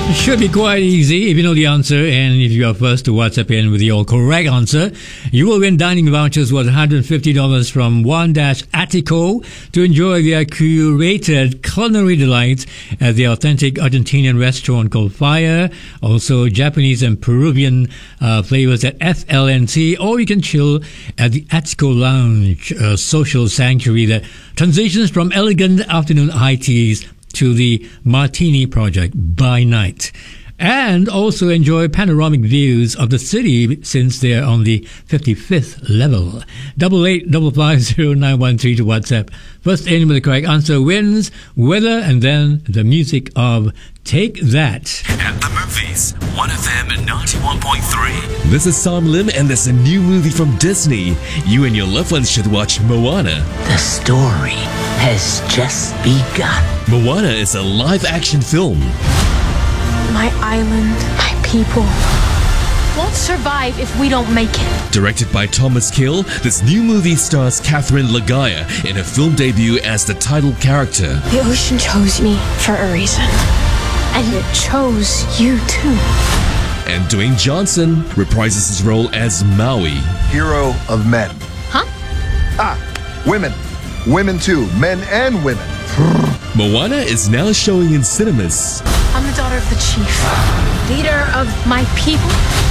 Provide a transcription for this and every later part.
Should be quite easy if you know the answer, and if you are first to WhatsApp in with your correct answer, you will win dining vouchers worth $150 from One-Attico to enjoy their curated culinary delights at the authentic Argentinian restaurant called Fire. Also, Japanese and Peruvian flavors at FLNC, or you can chill at the Attico Lounge, a social sanctuary that transitions from elegant afternoon high teas to the Martini Project by night. And also enjoy panoramic views of the city since they're on the 55th level. 88550913 to WhatsApp. First in with the correct answer wins weather and then the music of Take That. At the movies, 1FM 91.3. This is Sam Lim and there's a new movie from Disney. You and your loved ones should watch Moana. The story has just begun. Moana is a live-action film. My island, my people won't survive if we don't make it. Directed by Thomas Kill, this new movie stars Catherine Lagaya in her film debut as the title character. The ocean chose me for a reason. And it chose you too. And Dwayne Johnson reprises his role as Maui. Hero of men. Huh? Women. Women too. Men and women. Moana is now showing in cinemas. I'm the daughter of the chief, leader of my people.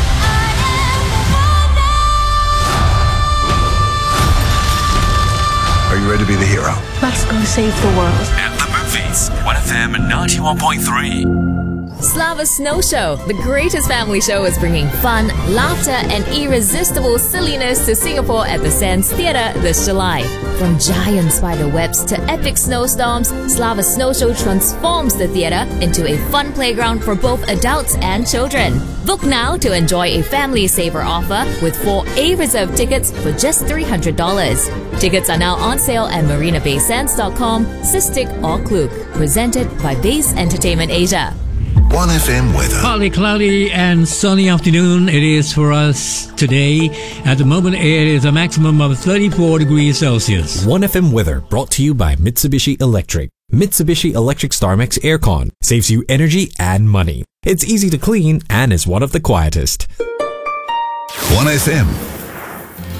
Are you ready to be the hero? Let's go save the world. At the movies, 1FM 91.3. Slava Snow Show, the greatest family show, is bringing fun, laughter, and irresistible silliness to Singapore at the Sands Theatre this July. From giant spider webs to epic snowstorms, Slava Snow Show transforms the theatre into a fun playground for both adults and children. Book now to enjoy a family saver offer with 4 A-reserved tickets for just $300. Tickets are now on sale at marinabaysands.com, Sistik or Klook. Presented by Base Entertainment Asia. 1FM weather. Partly cloudy and sunny afternoon it is for us today. At the moment it is a maximum of 34 degrees Celsius. 1FM weather brought to you by Mitsubishi Electric. Mitsubishi Electric StarMax Aircon saves you energy and money. It's easy to clean and is one of the quietest. 1FM